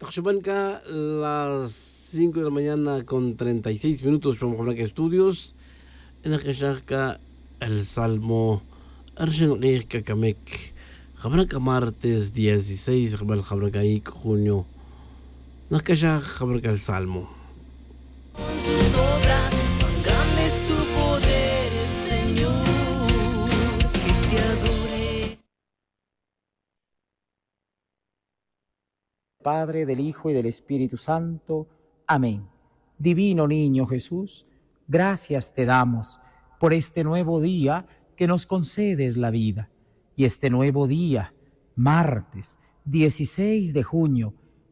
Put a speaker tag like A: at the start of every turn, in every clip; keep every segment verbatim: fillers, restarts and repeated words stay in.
A: Taxuban ka las cinco de la mañana con treinta y seis minutos from Hablanca Estudios. En la el Salmo Arshen Rik Kamek. Hablanca martes dieciséis, Hablanca junio. Nakasha Hablanca el Salmo.
B: Con sus obras, cuán grande es tu poder, Señor, que te adore.
C: Padre, del Hijo y del Espíritu Santo. Amén. Divino Niño Jesús, gracias te damos por este nuevo día que nos concedes la vida. Y este nuevo día, martes dieciséis de junio,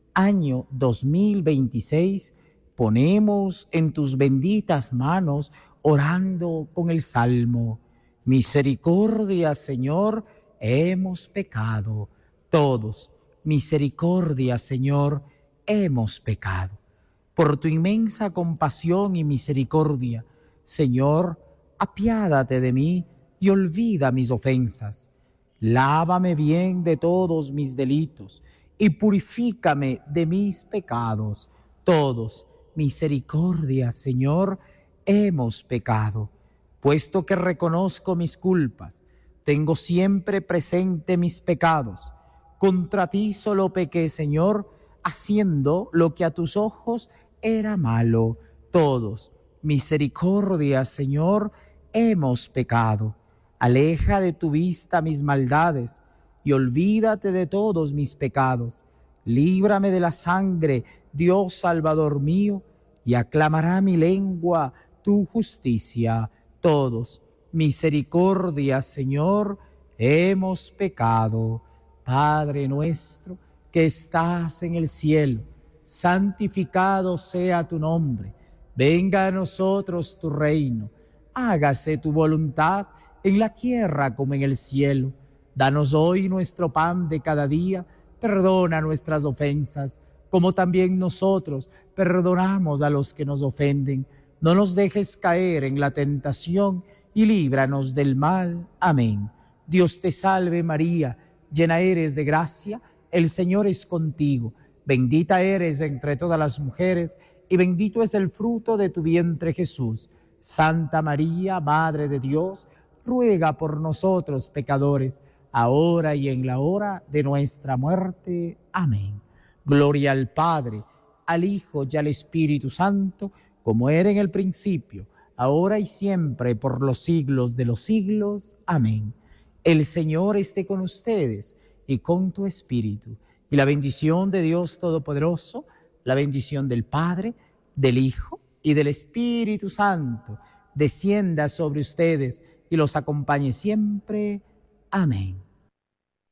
C: año dos mil veintiséis, ponemos en tus benditas manos orando con el Salmo. Misericordia, Señor, hemos pecado todos. Misericordia, Señor, hemos pecado. Por tu inmensa compasión y misericordia, Señor, apiádate de mí y olvida mis ofensas. Lávame bien de todos mis delitos y purifícame de mis pecados. Todos, misericordia, Señor, hemos pecado. Puesto que reconozco mis culpas, tengo siempre presente mis pecados. Contra ti solo pequé, Señor, haciendo lo que a tus ojos era malo. Todos, misericordia, Señor, hemos pecado. Aleja de tu vista mis maldades y olvídate de todos mis pecados. Líbrame de la sangre, Dios Salvador mío, y aclamará mi lengua tu justicia. Todos, misericordia, Señor, hemos pecado. Padre nuestro que estás en el cielo, santificado sea tu nombre. Venga a nosotros tu reino. Hágase tu voluntad en la tierra como en el cielo. Danos hoy nuestro pan de cada día. Perdona nuestras ofensas, como también nosotros perdonamos a los que nos ofenden. No nos dejes caer en la tentación y líbranos del mal. Amén. Dios te salve María, llena eres de gracia, el Señor es contigo. Bendita eres entre todas las mujeres, y bendito es el fruto de tu vientre Jesús. Santa María, Madre de Dios, ruega por nosotros pecadores, ahora y en la hora de nuestra muerte. Amén. Gloria al Padre, al Hijo y al Espíritu Santo, como era en el principio, ahora y siempre, por los siglos de los siglos. Amén. El Señor esté con ustedes y con tu espíritu. Y la bendición de Dios Todopoderoso, la bendición del Padre, del Hijo y del Espíritu Santo, descienda sobre ustedes y los acompañe siempre. Amén.